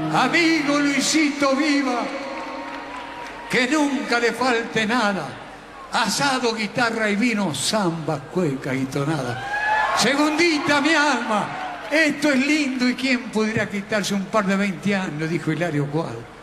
Amigo Luisito, viva, que nunca le falte nada. Asado, guitarra y vino, samba, cueca y tonada. Segundita, mi alma, esto es lindo y quién pudiera quitarse un par de 20 años, dijo Hilario Cuadro.